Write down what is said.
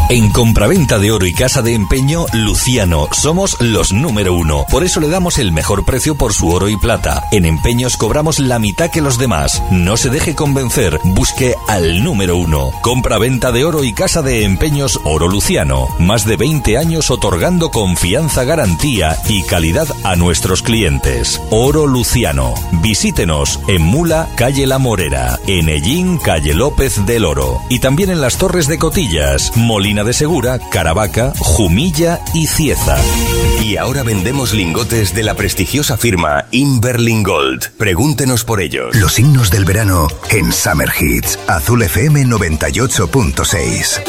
En compraventa de oro y casa de empeño, Luciano, somos los número 1. Por eso le damos el mejor precio por su oro y plata. En empeños cobramos la mitad que los demás. No se deje convencer, busque al número 1. Compraventa de oro y casa de empeños Oro Luciano. Más de 20 años otorgando confianza, garantía y calidad a nuestros clientes. Oro Luciano. Visítenos en Mula, calle La Morera. En Ellín, calle López del Oro. Y también en las Torres de Cotillas, Molina de Segura, Caravaca, Jumilla y Cieza. Y ahora vendemos lingotes de la prestigiosa firma Inverling Gold. Pregúntenos por ellos. Los himnos del verano en Summer Hits. Azul FM 98.6.